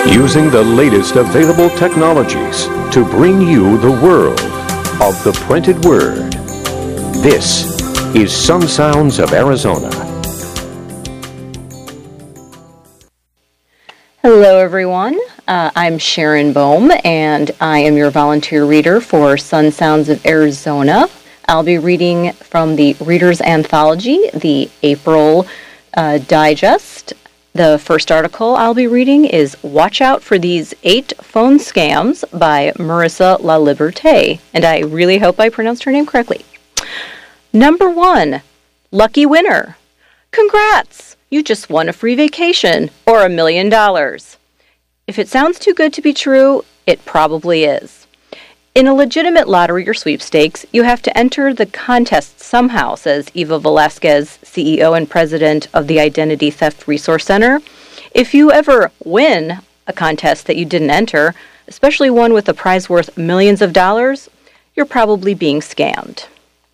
Using the latest available technologies to bring you the world of the printed word. This is Sun Sounds of Arizona. Hello, everyone. I'm Sharon Bohm, and I am your volunteer reader for Sun Sounds of Arizona. I'll be reading from the Reader's Anthology, the April Digest. The first article I'll be reading is Watch Out for These 8 Phone Scams by Marissa LaLiberte, and I really hope I pronounced her name correctly. Number 1, lucky winner. Congrats! You just won a free vacation or $1 million. If it sounds too good to be true, it probably is. In a legitimate lottery or sweepstakes, you have to enter the contest somehow, says Eva Velasquez, CEO and president of the Identity Theft Resource Center. If you ever win a contest that you didn't enter, especially one with a prize worth millions of dollars, you're probably being scammed.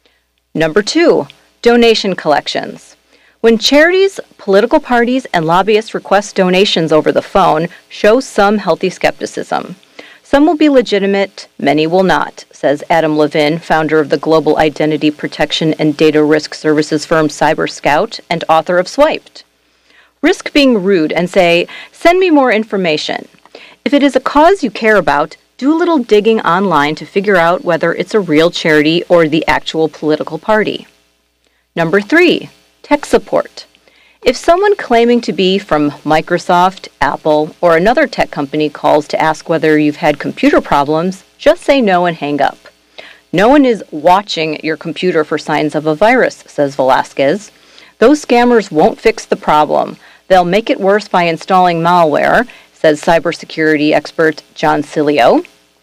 Number 2, donation collections. When charities, political parties, and lobbyists request donations over the phone, show some healthy skepticism. Some will be legitimate, many will not, says Adam Levin, founder of the global identity protection and data risk services firm CyberScout and author of Swiped. Risk being rude and say, send me more information. If it is a cause you care about, do a little digging online to figure out whether it's a real charity or the actual political party. Number 3, tech support. If someone claiming to be from Microsoft, Apple, or another tech company calls to ask whether you've had computer problems, just say no and hang up. No one is watching your computer for signs of a virus, says Velasquez. Those scammers won't fix the problem. They'll make it worse by installing malware, says cybersecurity expert John Cilio.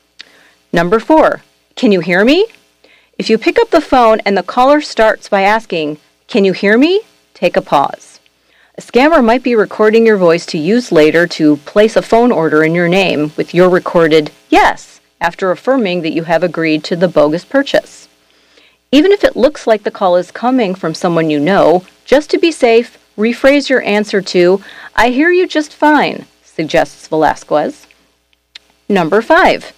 Number 4, can you hear me? If you pick up the phone and the caller starts by asking, can you hear me? Take a pause. A scammer might be recording your voice to use later to place a phone order in your name with your recorded yes after affirming that you have agreed to the bogus purchase. Even if it looks like the call is coming from someone you know, just to be safe, rephrase your answer to, I hear you just fine, suggests Velasquez. Number 5,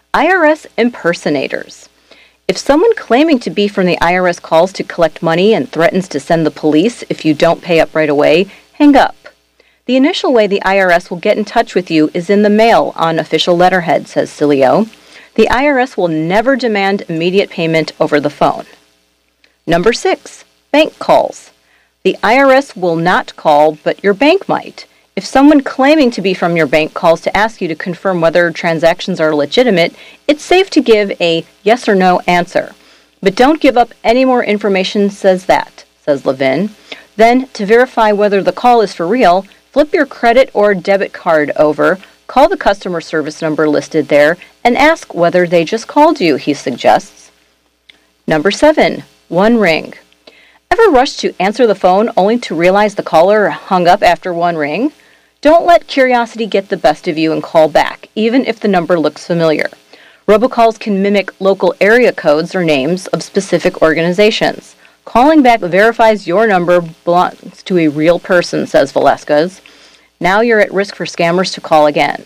IRS impersonators. If someone claiming to be from the IRS calls to collect money and threatens to send the police if you don't pay up right away, hang up. The initial way the IRS will get in touch with you is in the mail on official letterhead, says Cilio. The IRS will never demand immediate payment over the phone. Number 6, bank calls. The IRS will not call, but your bank might. If someone claiming to be from your bank calls to ask you to confirm whether transactions are legitimate, it's safe to give a yes or no answer. But don't give up any more information says Levin. Then, to verify whether the call is for real, flip your credit or debit card over, call the customer service number listed there, and ask whether they just called you, he suggests. Number 7, one ring. Ever rush to answer the phone only to realize the caller hung up after one ring? Don't let curiosity get the best of you and call back, even if the number looks familiar. Robocalls can mimic local area codes or names of specific organizations. Calling back verifies your number belongs to a real person, says Velasquez. Now you're at risk for scammers to call again.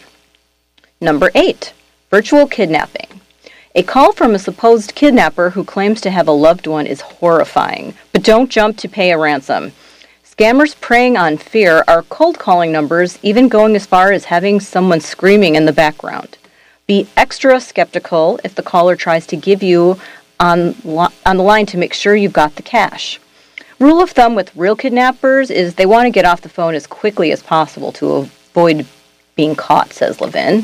Number 8, virtual kidnapping. A call from a supposed kidnapper who claims to have a loved one is horrifying, but don't jump to pay a ransom. Scammers preying on fear are cold calling numbers, even going as far as having someone screaming in the background. Be extra skeptical if the caller tries to give you on the line to make sure you've got the cash. Rule of thumb with real kidnappers is they want to get off the phone as quickly as possible to avoid being caught, says Levin.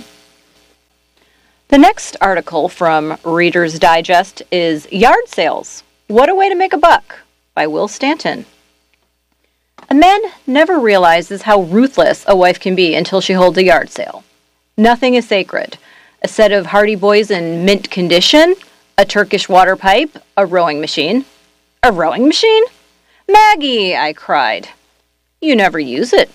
The next article from Reader's Digest is Yard Sales, What a Way to Make a Buck by Will Stanton. A man never realizes how ruthless a wife can be until she holds a yard sale. Nothing is sacred. A set of Hardy Boys in mint condition, a Turkish water pipe, a rowing machine. A rowing machine? Maggie, I cried. You never use it,